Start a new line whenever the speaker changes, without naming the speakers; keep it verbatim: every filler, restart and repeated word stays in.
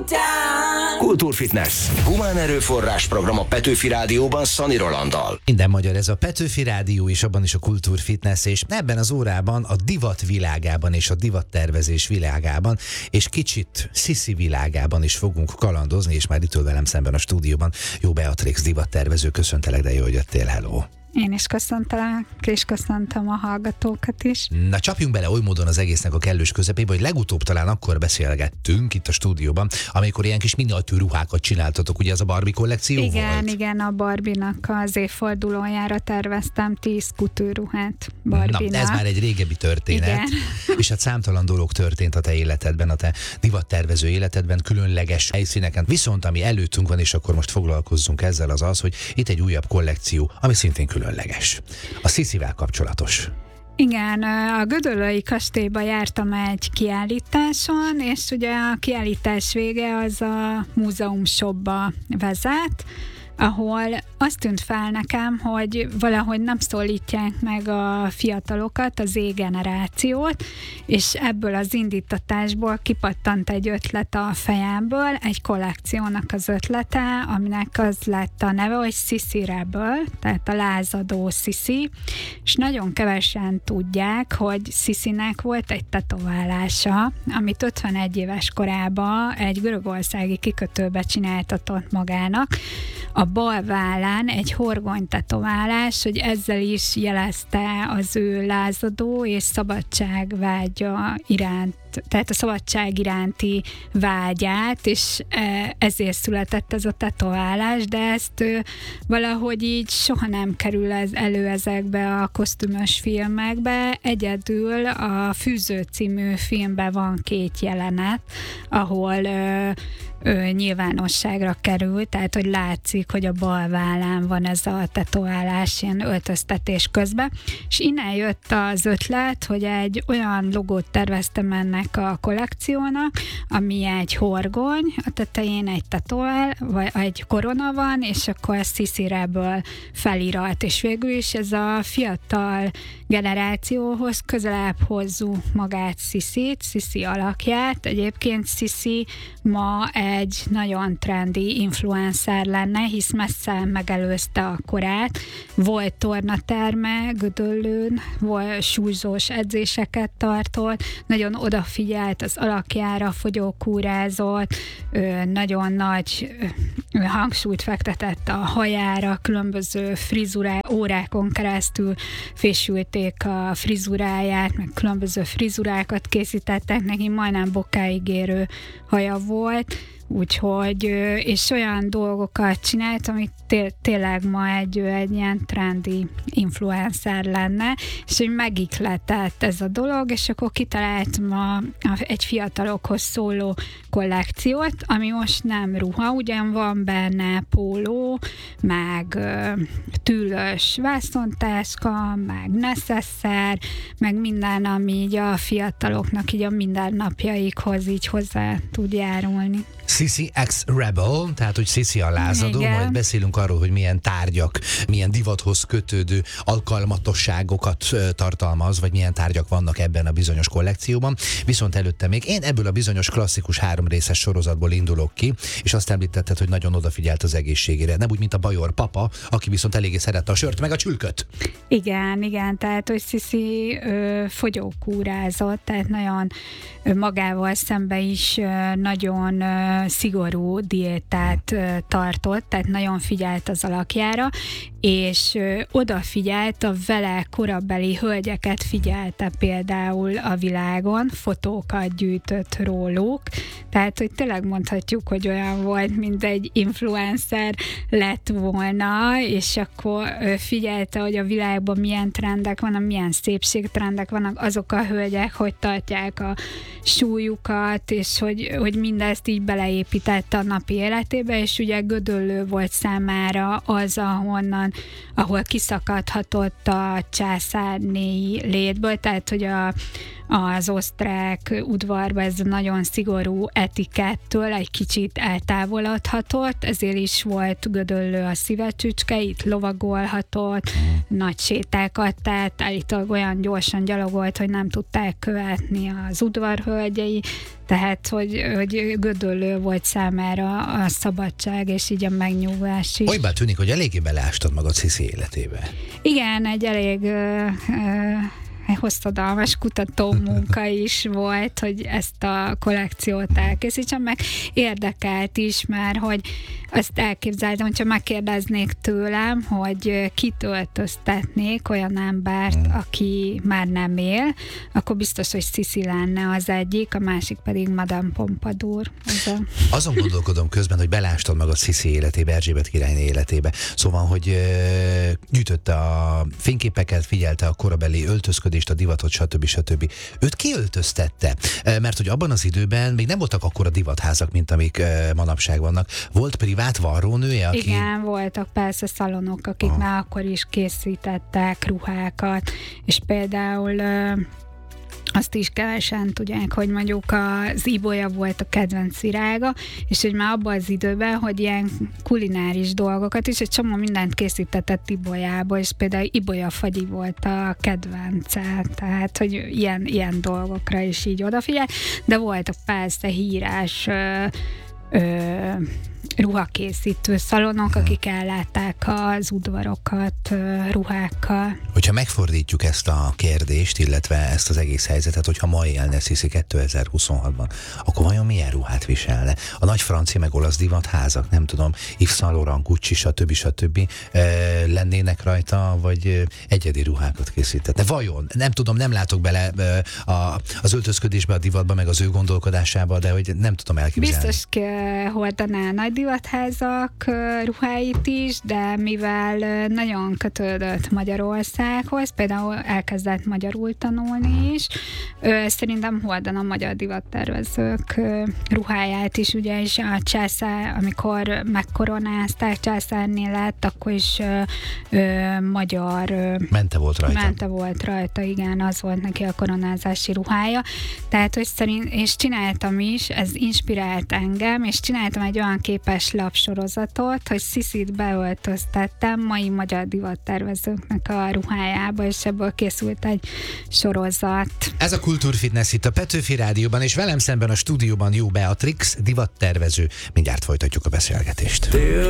Kultúrfitness. Humán erőforrás program a Petőfi Rádióban Szani Rolanddal.
Minden magyar, ez a Petőfi Rádió, és abban is a Kultúrfitness, és ebben az órában a divat világában és a divattervezés világában, és kicsit Sisi világában is fogunk kalandozni, és már itt ül velem szemben a stúdióban Jó Beatrix divattervező. Köszöntelek, de jó, hogy jöttél, hello!
Én is köszöntelek, és köszöntöm a hallgatókat is.
Na, csapjunk bele oly módon az egésznek a kellős közepébe, hogy legutóbb talán akkor beszélgettünk itt a stúdióban, amikor ilyen kis miniatűr ruhákat csináltatok, ugye ez a Barbie kollekció
igen,
volt?
Igen, a Barbie-nak az évfordulójára terveztem tíz kutőruhát Barbie-nak.
Na, ez már egy régebbi történet.
Igen.
És hát számtalan dolog történt a te életedben, a te divattervező életedben, különleges helyszíneken. Viszont ami előttünk van, és akkor most foglalkozzunk ezzel, az az, hogy itt egy újabb kollekció, ami szintén különleges. A Sisivel kapcsolatos.
Igen, a Gödöllői kastélyba jártam egy kiállításon, és ugye a kiállítás vége az a Múzeum Shopba vezet, ahol azt tűnt fel nekem, hogy valahogy nem szólítják meg a fiatalokat, az Z-generációt, és ebből az indítatásból kipattant egy ötlet a fejemből, egy kollekciónak az ötlete, aminek az lett a neve, hogy Sisi Rebel, tehát a lázadó Sisi, és nagyon kevesen tudják, hogy Sisinek volt egy tetoválása, amit ötvenegy éves korában egy görögországi kikötőbe csináltatott magának, a bal vállán egy horgony tetoválás, hogy ezzel is jelezte az ő lázadó és szabadságvágya iránt, tehát a szabadság iránti vágyát, és ezért született ez a tetoválás, de ezt valahogy így soha nem kerül ez elő ezekbe a kosztümös filmekbe. Egyedül a Fűző című filmben van két jelenet, ahol ő nyilvánosságra kerül, tehát hogy látszik, hogy a bal vállán van ez a tetoválás ilyen öltöztetés közben, és innen jött az ötlet, hogy egy olyan logót terveztem ennek a kollekciónak, ami egy horgony, a tetején egy tetovál, vagy egy korona van, és akkor Sisi Rebel felirat, és végül is ez a fiatal generációhoz közelebb hozzuk magát Sisit, Sisi alakját. Egyébként Sisi ma egy nagyon trendi influencer lenne, hisz messze megelőzte a korát. Volt tornaterme Gödöllőn, volt súlyzós edzéseket tartott, nagyon odafigyelt az alakjára, fogyókúrázott, nagyon nagy hangsúlyt fektetett a hajára, különböző frizurák, órákon keresztül fésülték a frizuráját, meg különböző frizurákat készítettek neki, majdnem bokáig érő haja volt, úgyhogy, és olyan dolgokat csinált, amit té- tényleg ma egy, egy ilyen trendi influencer lenne, és hogy megikletett ez a dolog, és akkor kitalált ma egy fiatalokhoz szóló kollekciót, ami most nem ruha, ugyan van benne póló, meg tűlös vászontáska, meg neszeszer, meg minden, ami így a fiataloknak így a mindennapjaikhoz így hozzá tud járulni.
Sisi X Rebel, tehát hogy Sisi a lázadó,
igen.
Majd beszélünk arról, hogy milyen tárgyak, milyen divathoz kötődő alkalmatosságokat tartalmaz, vagy milyen tárgyak vannak ebben a bizonyos kollekcióban. Viszont előtte még én ebből a bizonyos klasszikus három részes sorozatból indulok ki, és azt említetted, hogy nagyon odafigyelt az egészségére. Nem úgy, mint a Bajor papa, aki viszont eléggé szerette a sört, meg a csülköt.
Igen, igen, tehát hogy Sisi ö, fogyókúrázott, tehát nagyon ö, magával szembe is ö, nagyon ö, szigorú diétát ö, tartott, tehát nagyon figyelt az alakjára, és ö, odafigyelt a vele korabeli hölgyeket, figyelte például a világon, fotókat gyűjtött róluk, tehát hogy tényleg mondhatjuk, hogy olyan volt, mint egy influencer lett volna, és akkor ö, figyelte, hogy a világban milyen trendek vannak, milyen szépségtrendek vannak, azok a hölgyek, hogy tartják a súlyukat, és hogy, hogy mindezt így beleépítette a napi életébe, és ugye Gödöllő volt számára az, ahonnan, ahol kiszakadhatott a császárnéi létből, tehát hogy a, az osztrák udvarba ez a nagyon szigorú etikettől egy kicsit eltávolodhatott, ezért is volt Gödöllő a szívecsücske, itt lovagolhatott, nagy sétákat tett, állítólag olyan gyorsan gyalogolt, hogy nem tudták követni az udvarhölgyei, tehát, hogy, hogy Gödöllő volt számára a szabadság, és így a megnyugvás is.
Olybá tűnik, hogy eléggé beleástad magad Sziszi életébe.
Igen, egy elég ö, ö, hosszadalmas kutató munka is volt, hogy ezt a kollekciót elkészítsem, meg érdekelt is már, hogy azt elképzeltem, hogyha megkérdeznék tőlem, hogy kit öltöztetnék olyan embert, hmm. aki már nem él, akkor biztos, hogy Sziszi lenne az egyik, a másik pedig Madame Pompadour. Az a...
Azon gondolkodom közben, hogy belástad magad Sziszi életébe, Erzsébet királyné életébe. Szóval, hogy e, gyűjtötte a fényképeket, figyelte a korabeli öltözködést, a divatot, stb. stb. Őt kiöltöztette? E, mert hogy abban az időben még nem voltak akkora divatházak, mint amik e, manapság vannak. Volt privát varrónője, aki...
Igen, voltak persze szalonok, akik ah. már akkor is készítettek ruhákat, és például azt is kevesen tudják, hogy mondjuk az ibolya volt a kedvenc virága, és hogy már abban az időben, hogy ilyen kulináris dolgokat is, egy csomó mindent készítetett ibolyába, és például ibolyafagyi volt a kedvence, tehát, hogy ilyen, ilyen dolgokra is így odafigyel, de voltak persze hírás ö, ö, ruhakészítő szalonok, akik ellátták az udvarokat ruhákkal.
Hogyha megfordítjuk ezt a kérdést, illetve ezt az egész helyzetet, hogyha ma élne Sziszi kétezer-huszonhatban, akkor vajon milyen ruhát viselne? A nagy francia meg olasz divatházak, nem tudom, Yves Saint Laurent, Gucci, stb. stb. E, lennének rajta, vagy egyedi ruhákat készítetne? Vajon? Nem tudom, nem látok bele e, a, az öltözködésbe, a divatba, meg az ő gondolkodásába, de hogy nem tudom elképzelni.
Biztos hordaná nagy divatházak ruháit is, de mivel nagyon kötődött Magyarországhoz, például elkezdett magyarul tanulni is, szerintem hordaná a magyar divattervezők ruháját is, ugye is a császár, amikor megkoronázták, császárné lett, akkor is ö, ö, magyar
mente volt rajta.
Mente volt rajta, igen, az volt neki a koronázási ruhája. Tehát, hogy szerint, és csináltam is, ez inspirált engem, és csináltam egy olyan képes lapsorozatot, hogy Sziszit beöltöztettem mai magyar divattervezőknek a ruhájába, és ebből készült egy sorozat.
Ez a Kultúrfitness itt a Petőfi Rádióban, és velem szemben a stúdióban Jó Beatrix, divattervező. Mindjárt folytatjuk a beszélgetést.